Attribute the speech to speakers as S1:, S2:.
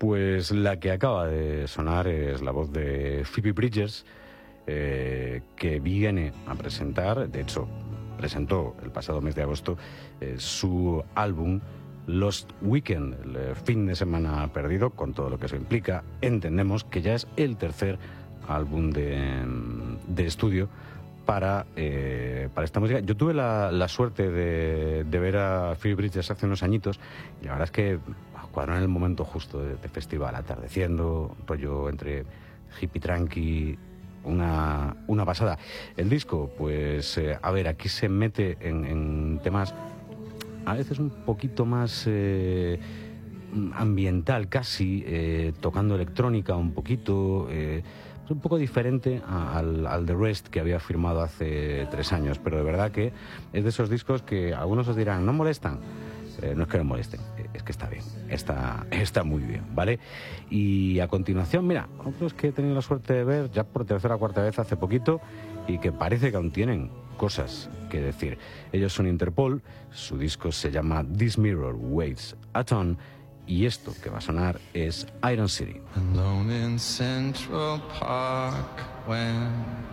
S1: Pues la que acaba de sonar es la voz de Phoebe Bridgers, que viene a presentar, de hecho, presentó el pasado mes de agosto su álbum Lost Weekend, el fin de semana perdido, con todo lo que eso implica. Entendemos que ya es el tercer álbum de estudio para esta música. Yo tuve la suerte de ver a Phoebe Bridgers hace unos añitos y la verdad es que cuadró en el momento justo de festival, atardeciendo, rollo entre hippie tranqui, una pasada. El disco, pues, a ver, aquí se mete en temas a veces un poquito más ambiental casi, tocando electrónica un poquito, es un poco diferente al The Rest que había firmado hace 3 años, pero de verdad que es de esos discos que algunos os dirán, ¿no molestan? No es que no molesten, es que está bien, está muy bien, ¿vale? Y a continuación, mira, otros que he tenido la suerte de ver ya por tercera o cuarta vez hace poquito y que parece que aún tienen cosas que decir. Ellos son Interpol, su disco se llama This Mirror Weighs a Ton y esto que va a sonar es Iron City.
S2: Alone in Central Park when